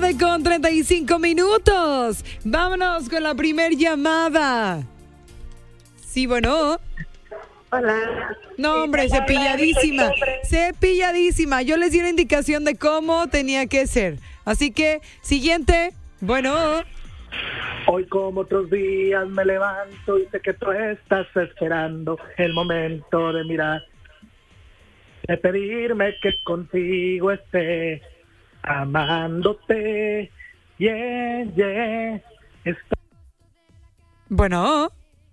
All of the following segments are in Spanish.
9:35. Vámonos con la primer llamada. Sí, bueno. Hola. No, hombre, cepilladísima. Cepilladísima. Yo les di una indicación de cómo tenía que ser. Así que, siguiente. Bueno. Hoy como otros días me levanto y sé que tú estás esperando el momento de mirar, de pedirme que contigo esté amándote. Yeah, yeah. Bueno.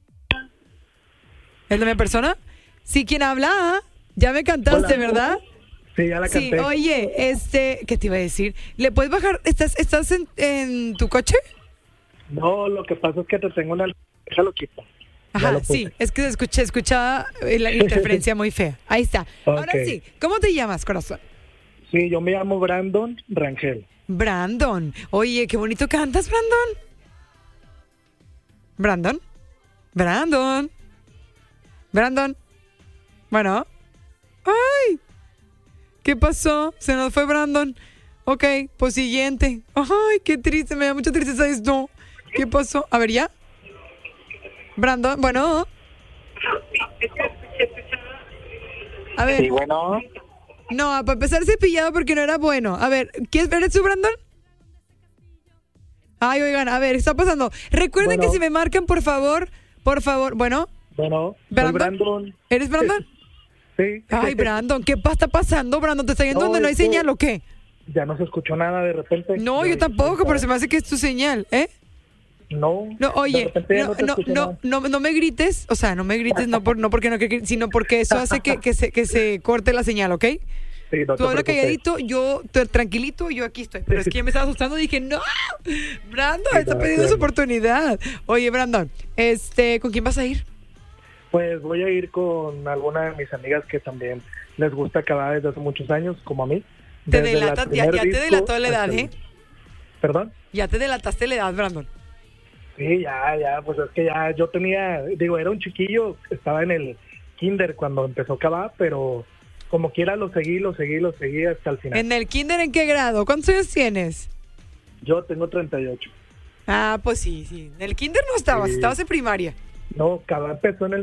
¿Es la misma persona? Sí, ¿quién habla? Ya me cantaste, Hola. ¿verdad? Sí, ya la canté. Sí, oye, ¿qué te iba a decir? ¿Le puedes bajar? ¿Estás en tu coche? No, lo que pasa es que te tengo una... Déjalo quito. Ya Ajá, lo puse. sí, es que escuchaba la interferencia muy fea. Ahí está. Ahora Ok. sí, ¿cómo te llamas, corazón? Sí, yo me llamo Brandon Rangel. Brandon. Oye, qué bonito cantas, Brandon. Brandon. Brandon. Brandon. Bueno. ¡Ay! ¿Qué pasó? Se nos fue Brandon. Ok, pues siguiente. Ay, qué triste, me da mucha tristeza esto. ¿Qué pasó? A ver, ¿ya? Brandon, bueno. A ver. Sí, bueno. No, para empezar cepillado porque no era bueno. A ver, ¿eres tú, Brandon? Ay, oigan, a ver, está pasando. Recuerden Bueno. que si me marcan, por favor, bueno. Bueno, soy ¿Brandon? Brandon. ¿Eres Brandon? Sí. Ay, Brandon, ¿qué está pasando, Brandon? ¿Te está yendo No, donde no hay es que- señal o qué? Ya no se escuchó nada de repente. No, yo tampoco, pero se me hace que es tu señal, ¿eh? No. No, De oye, repente ya no te escucho nada. no me grites, o sea, no me grites, no porque no quiero, sino porque eso hace que se corte la señal, ¿ok? Sí, no Tú te habla preocupes. calladito, yo tranquilito, yo aquí estoy. Pero es que ya me estaba asustando y dije, no, Brandon, Sí, está no, perdiendo su claro. oportunidad. Oye, Brandon, ¿con quién vas a ir? Pues voy a ir con alguna de mis amigas que también les gusta acabar desde hace muchos años, como a mí. Te Desde delatas, el ya primer te disco delató la edad, hasta el- ¿eh? ¿Perdón? Ya te delataste la edad, Brandon. Sí, ya, pues es que ya yo tenía, era un chiquillo, estaba en el kinder cuando empezó a acabar, pero como quiera lo seguí hasta el final. ¿En el kinder en qué grado? ¿Cuántos años tienes? Yo tengo 38. Ah, pues sí. En el kinder no Sí. estabas en primaria. No, Cabá empezó en el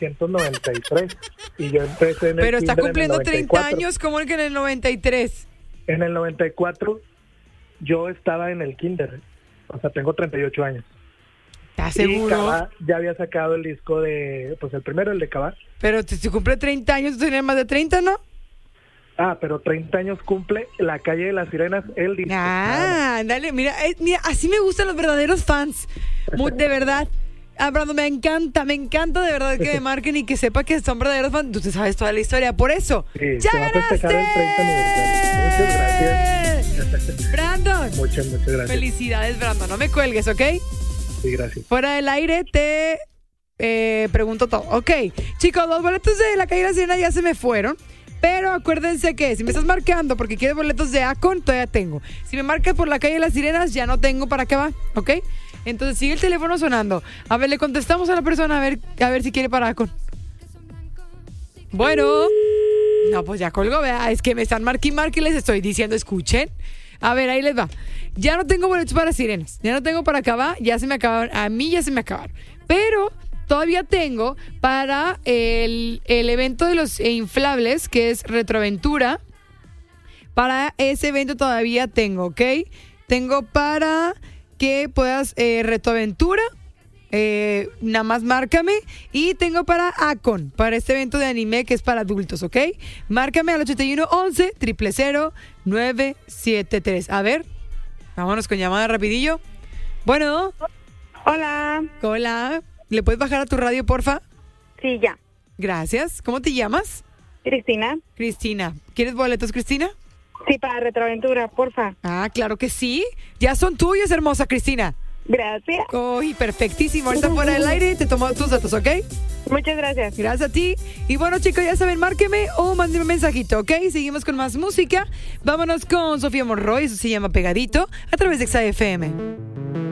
1993 y yo empecé en el Pero está kinder en el cumpliendo 30 94. años, ¿cómo que en el 93? En el 94 yo estaba en el kinder, o sea, tengo 38 años. ¿Estás Y seguro? Cabá ya había sacado el disco de, pues el primero, el de Cabá. Pero si cumple 30 años, tú tenías más de 30, ¿no? Ah, pero 30 años cumple La Calle de las Sirenas, el disco. Nada Ah, dale, mira, así me gustan los verdaderos fans. De verdad. Ah, Brandon, me encanta de verdad que me marquen y que sepa que son verdaderos fans. Tú te sabes toda la historia, por eso. Sí, ¡Ya se va a festejar el 30 aniversario. Muchas gracias. Brandon, Muchas gracias. felicidades, Brandon. No me cuelgues, ¿ok? Sí, gracias. Fuera del aire te pregunto todo. Ok, chicos, los boletos de La Calle de la Sirena ya se me fueron. Pero acuérdense que si me estás marcando porque quieres boletos de Akon, todavía tengo. Si me marcas por La Calle de las Sirenas, ya no tengo para qué va, ¿ok? Entonces sigue el teléfono sonando. A ver, le contestamos a la persona a ver si quiere para Akon. Bueno. No, pues ya colgó, vea. Es que me están marque y les estoy diciendo, escuchen. A ver, ahí les va. Ya no tengo boletos para Sirenas. Ya no tengo para Cabá. Ya se me acabaron. A mí ya se me acabaron. Pero todavía tengo para el evento de los inflables, que es Retroaventura. Para ese evento todavía tengo, ¿ok? Tengo para que puedas Retroaventura. Nada más márcame. Y tengo para Akon, para este evento de anime que es para adultos, ¿ok? Márcame al 8111 000 973. A ver, vámonos con llamada rapidillo. Bueno. Hola. Hola. ¿Le puedes bajar a tu radio, porfa? Sí, ya. Gracias. ¿Cómo te llamas? Cristina. Cristina. ¿Quieres boletos, Cristina? Sí, para Retroaventura, porfa. Ah, claro que sí. Ya son tuyos, hermosa Cristina. Gracias. Uy, perfectísimo. Ahorita fuera del aire te tomo tus datos, ¿ok? Muchas gracias. Gracias a ti. Y bueno, chicos, ya saben, márqueme o mándenme un mensajito, ¿ok? Seguimos con más música. Vámonos con Sofía Monroy. Eso se llama Pegadito a través de XAFM.